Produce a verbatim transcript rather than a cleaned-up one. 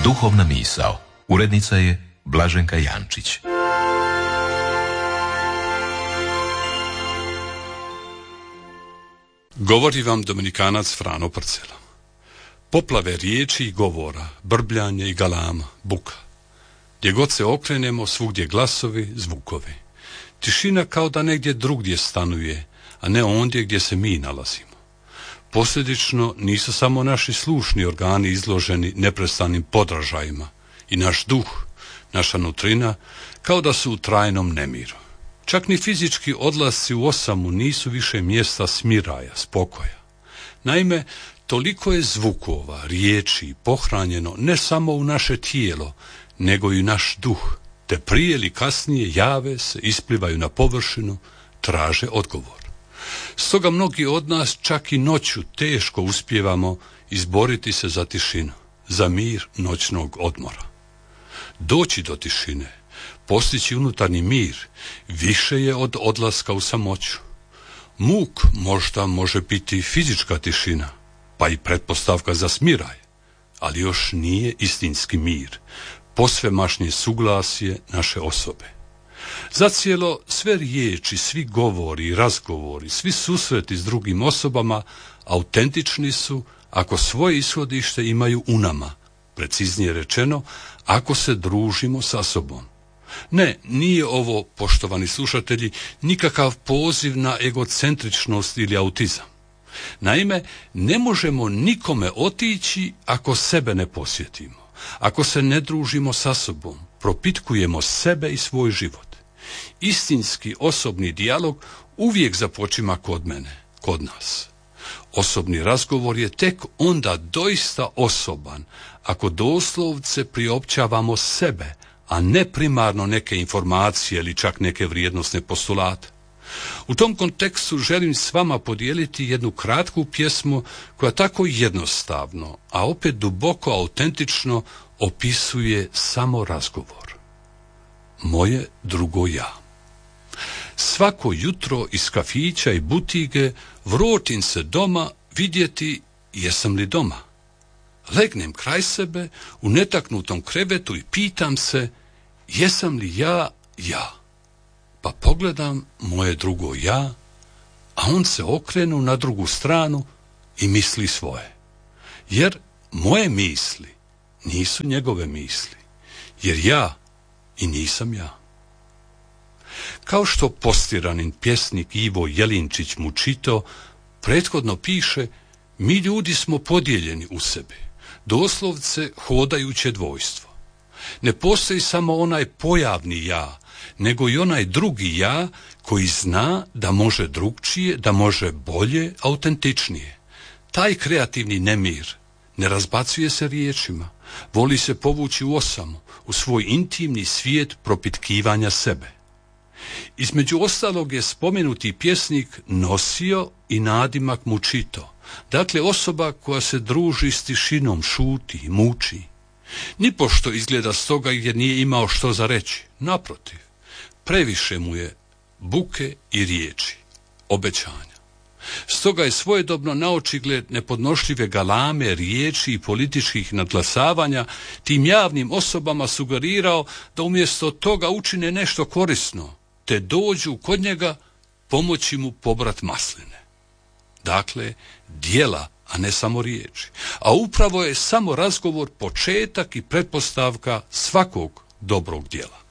Duhovna misao. Urednica je Blaženka Jančić. Govori vam Dominikanac Frano Prcela. Poplave riječi i govora, brbljanje i galama, buka. Gdje god se okrenemo, svugdje glasovi, zvukovi. Tišina kao da negdje drugdje stanuje, a ne ondje gdje se mi nalazimo. Posljedično nisu samo naši slušni organi izloženi neprestanim podražajima i naš duh, naša nutrina, kao da su u trajnom nemiru. Čak ni fizički odlasci u osamu nisu više mjesta smiraja, spokoja. Naime, toliko je zvukova, riječi pohranjeno ne samo u naše tijelo, nego i naš duh, te prije ili kasnije jave se, isplivaju na površinu, traže odgovor. Stoga mnogi od nas čak i noću teško uspijevamo izboriti se za tišinu, za mir noćnog odmora. Doći do tišine, postići unutarnji mir, više je od odlaska u samoću. Muk možda može biti fizička tišina, pa i pretpostavka za smiraj, ali još nije istinski mir, posvemašnje suglasje naše osobe. Zacijelo sve riječi, svi govori i razgovori, svi susreti s drugim osobama autentični su ako svoje ishodište imaju u nama, preciznije rečeno, ako se družimo sa sobom. Ne, nije ovo, poštovani slušatelji, nikakav poziv na egocentričnost ili autizam. Naime, ne možemo nikome otići ako sebe ne posjetimo, ako se ne družimo sa sobom, propitkujemo sebe i svoj život. Istinski osobni dijalog uvijek započima kod mene, kod nas. Osobni razgovor je tek onda doista osoban ako doslovce priopćavamo sebe, a ne primarno neke informacije ili čak neke vrijednosne postulate. U tom kontekstu želim s vama podijeliti jednu kratku pjesmu koja tako jednostavno, a opet duboko autentično opisuje samo razgovor. Moje drugo ja. Svako jutro iz kafića i butige vrotim se doma vidjeti jesam li doma. Legnem kraj sebe u netaknutom krevetu i pitam se jesam li ja ja. Pa pogledam moje drugo ja, a on se okrenu na drugu stranu i misli svoje. Jer moje misli nisu njegove misli, jer ja i nisam ja. Kao što postiranin pjesnik Ivo Jelinčić Mučito prethodno piše, mi ljudi smo podijeljeni u sebi, doslovce hodajuće dvojstvo. Ne postoji samo onaj pojavni ja, nego i onaj drugi ja koji zna da može drugčije, da može bolje, autentičnije. Taj kreativni nemir ne razbacuje se riječima, voli se povući u osamu, u svoj intimni svijet propitkivanja sebe. Između ostalog je spomenuti pjesnik nosio i nadimak Mučito, dakle osoba koja se druži s tišinom, šuti, muči. Nipošto izgleda stoga jer nije imao što za reći, naprotiv, previše mu je buke i riječi, obećanja. Stoga je svojedobno naočigled nepodnošljive galame, riječi i političkih nadglasavanja tim javnim osobama sugerirao da umjesto toga učine nešto korisno, te dođu kod njega pomoći mu pobrat masline. Dakle, djela, a ne samo riječi. A upravo je samo razgovor početak i pretpostavka svakog dobrog djela.